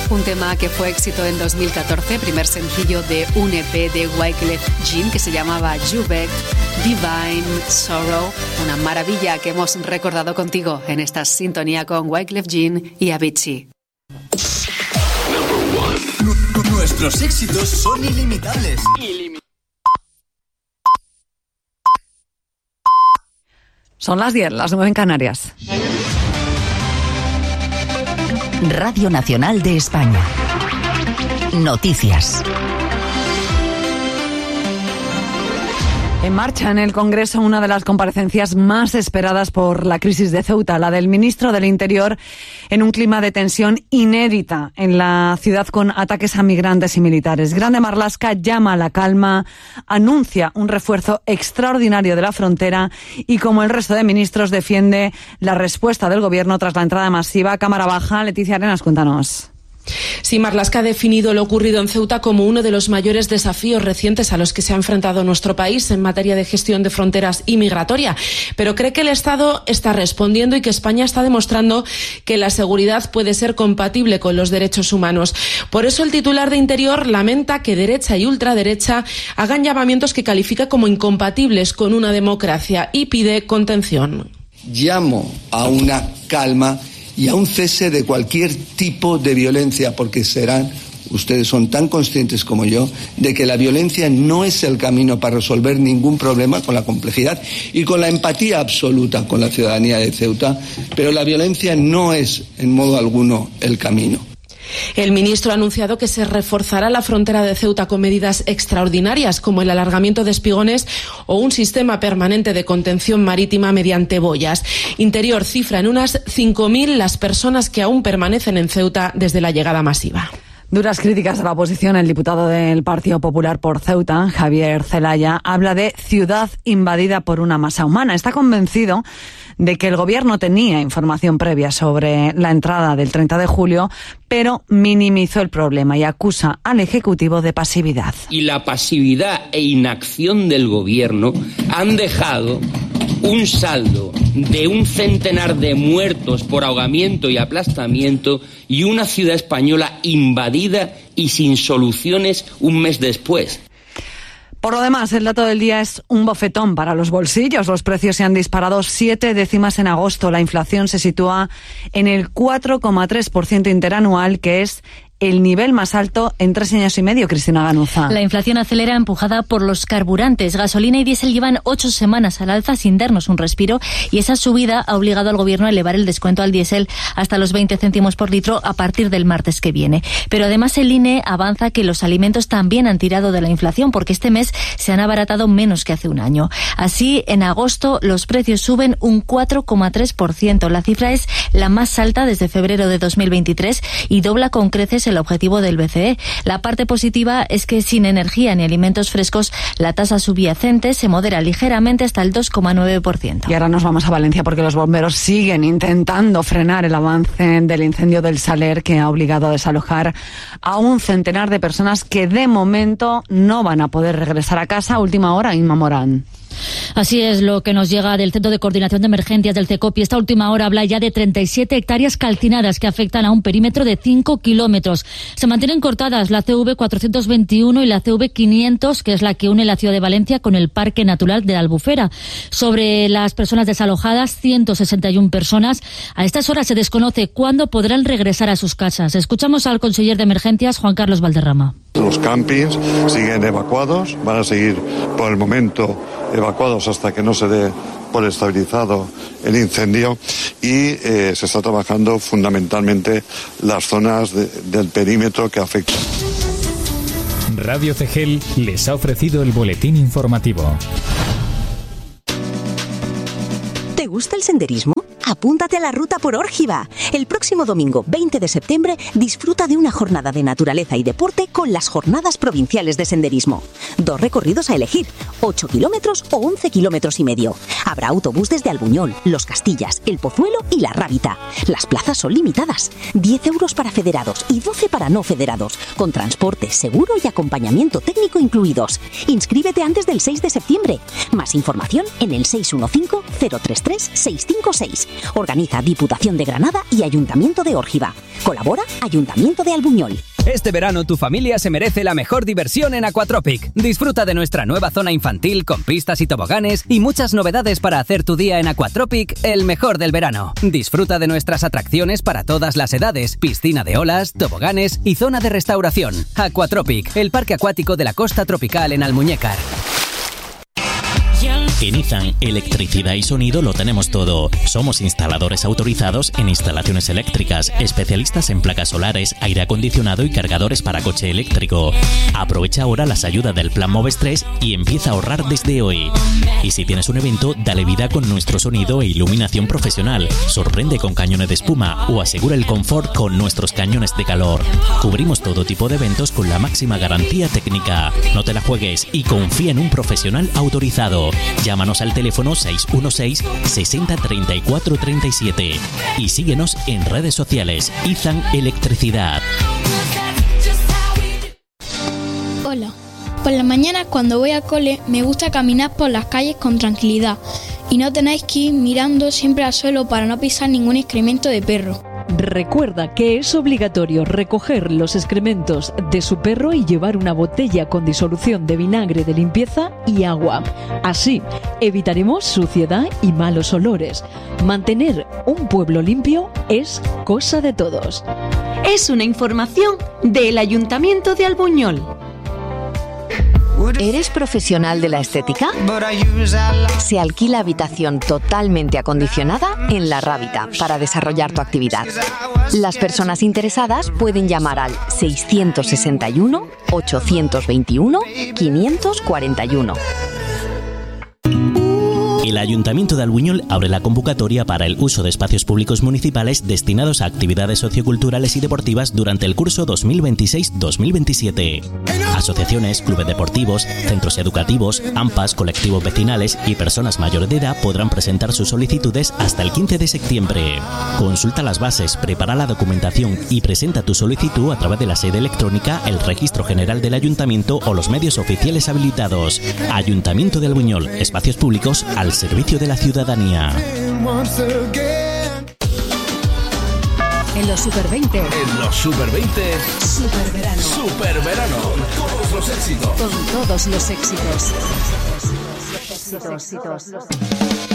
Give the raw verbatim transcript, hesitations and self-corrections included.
un tema que fue éxito en dos mil catorce, primer sencillo de un E P de Wyclef Jean que se llamaba Jubek, Divine Sorrow, una maravilla que hemos recordado contigo en esta sintonía con Wyclef Jean y Avicii. Nuestros éxitos son ilimitables. Ilim- Son las diez, las nueve en Canarias. Radio Nacional de España. Noticias. En marcha en el Congreso una de las comparecencias más esperadas por la crisis de Ceuta, la del ministro del Interior, en un clima de tensión inédita en la ciudad con ataques a migrantes y militares. Grande Marlaska llama a la calma, anuncia un refuerzo extraordinario de la frontera y, como el resto de ministros, defiende la respuesta del Gobierno tras la entrada masiva a Cámara Baja. Leticia Arenas, cuéntanos. Sí, Marlaska ha definido lo ocurrido en Ceuta como uno de los mayores desafíos recientes a los que se ha enfrentado nuestro país en materia de gestión de fronteras y migratoria, pero cree que el Estado está respondiendo y que España está demostrando que la seguridad puede ser compatible con los derechos humanos. Por eso el titular de Interior lamenta que derecha y ultraderecha hagan llamamientos que califica como incompatibles con una democracia y pide contención. Llamo a una calma y a un cese de cualquier tipo de violencia, porque serán, ustedes son tan conscientes como yo, de que la violencia no es el camino para resolver ningún problema, con la complejidad y con la empatía absoluta con la ciudadanía de Ceuta, pero la violencia no es en modo alguno el camino. El ministro ha anunciado que se reforzará la frontera de Ceuta con medidas extraordinarias como el alargamiento de espigones o un sistema permanente de contención marítima mediante boyas. Interior cifra en unas cinco mil las personas que aún permanecen en Ceuta desde la llegada masiva. Duras críticas a la oposición. El diputado del Partido Popular por Ceuta, Javier Zelaya, habla de ciudad invadida por una masa humana. Está convencido de que el Gobierno tenía información previa sobre la entrada del treinta de julio, pero minimizó el problema y acusa al Ejecutivo de pasividad. Y la pasividad e inacción del Gobierno han dejado un saldo de un centenar de muertos por ahogamiento y aplastamiento y una ciudad española invadida y sin soluciones un mes después. Por lo demás, el dato del día es un bofetón para los bolsillos. Los precios se han disparado siete décimas en agosto. La inflación se sitúa en el cuatro coma tres por ciento interanual, que es el nivel más alto en tres años y medio, Cristina Ganuza. La inflación acelera empujada por los carburantes. Gasolina y diésel llevan ocho semanas al alza sin darnos un respiro y esa subida ha obligado al Gobierno a elevar el descuento al diésel hasta los veinte céntimos por litro a partir del martes que viene. Pero además el I N E avanza que los alimentos también han tirado de la inflación porque este mes se han abaratado menos que hace un año. Así, en agosto los precios suben un cuatro coma tres por ciento. La cifra es la más alta desde febrero de dos mil veintitrés y dobla con creces el objetivo del B C E. La parte positiva es que sin energía ni alimentos frescos, la tasa subyacente se modera ligeramente hasta el dos coma nueve por ciento. Y ahora nos vamos a Valencia porque los bomberos siguen intentando frenar el avance del incendio del Saler, que ha obligado a desalojar a un centenar de personas que de momento no van a poder regresar a casa. Última hora, Inma Morán. Así es lo que nos llega del Centro de Coordinación de Emergencias del CECOPI. Esta última hora habla ya de treinta y siete hectáreas calcinadas que afectan a un perímetro de cinco kilómetros. Se mantienen cortadas la C V cuatrocientos veintiuno y la C V quinientos, que es la que une la ciudad de Valencia con el Parque Natural de la Albufera. Sobre las personas desalojadas, ciento sesenta y una personas. A estas horas se desconoce cuándo podrán regresar a sus casas. Escuchamos al conseller de Emergencias, Juan Carlos Valderrama. Los campings siguen evacuados, van a seguir por el momento evacuados hasta que no se dé por estabilizado el incendio y eh, se está trabajando fundamentalmente las zonas de, del perímetro que afectan. Radio C G L les ha ofrecido el boletín informativo. ¿Te gusta el senderismo? Apúntate a la ruta por Órgiva. El próximo domingo veinte de septiembre disfruta de una jornada de naturaleza y deporte con las Jornadas Provinciales de Senderismo. Dos recorridos a elegir, ocho kilómetros o once kilómetros y medio. Habrá autobús desde Albuñol, Los Castillas, El Pozuelo y La Rábita. Las plazas son limitadas, diez euros para federados y doce para no federados, con transporte, seguro y acompañamiento técnico incluidos. Inscríbete antes del seis de septiembre. Más información en el seis uno cinco, cero tres tres, seis cinco seis Organiza Diputación de Granada y Ayuntamiento de Órgiva. Colabora Ayuntamiento de Albuñol. Este verano tu familia se merece la mejor diversión en Aquatropic. Disfruta de nuestra nueva zona infantil con pistas y toboganes y muchas novedades para hacer tu día en Aquatropic el mejor del verano. Disfruta de nuestras atracciones para todas las edades, piscina de olas, toboganes y zona de restauración. Aquatropic, el parque acuático de la costa tropical en Almuñécar. En Izan, electricidad y sonido lo tenemos todo. Somos instaladores autorizados en instalaciones eléctricas, especialistas en placas solares, aire acondicionado y cargadores para coche eléctrico. Aprovecha ahora las ayudas del Plan Moves tres y empieza a ahorrar desde hoy. Y si tienes un evento, dale vida con nuestro sonido e iluminación profesional. Sorprende con cañones de espuma o asegura el confort con nuestros cañones de calor. Cubrimos todo tipo de eventos con la máxima garantía técnica. No te la juegues y confía en un profesional autorizado. Llámanos al teléfono seis uno seis, sesenta, treinta y cuatro, treinta y siete y síguenos en redes sociales. Izan Electricidad. Hola. Por la mañana cuando voy al cole me gusta caminar por las calles con tranquilidad y no tenéis que ir mirando siempre al suelo para no pisar ningún excremento de perro. Recuerda que es obligatorio recoger los excrementos de su perro y llevar una botella con disolución de vinagre de limpieza y agua. Así evitaremos suciedad y malos olores. Mantener un pueblo limpio es cosa de todos. Es una información del Ayuntamiento de Albuñol. ¿Eres profesional de la estética? Se alquila habitación totalmente acondicionada en La Rábita para desarrollar tu actividad. Las personas interesadas pueden llamar al seiscientos sesenta y uno, ochocientos veintiuno, quinientos cuarenta y uno. El Ayuntamiento de Albuñol abre la convocatoria para el uso de espacios públicos municipales destinados a actividades socioculturales y deportivas durante el curso dos mil veintiséis dos mil veintisiete. Asociaciones, clubes deportivos, centros educativos, A M P As, colectivos vecinales y personas mayores de edad podrán presentar sus solicitudes hasta el quince de septiembre. Consulta las bases, prepara la documentación y presenta tu solicitud a través de la sede electrónica, el Registro General del Ayuntamiento o los medios oficiales habilitados. Ayuntamiento de Albuñol, espacios públicos al servicio de la ciudadanía. En los Super veinte. En los Super veinte. Super verano. Super verano. Con todos los éxitos. Con todos los éxitos. Éxitos.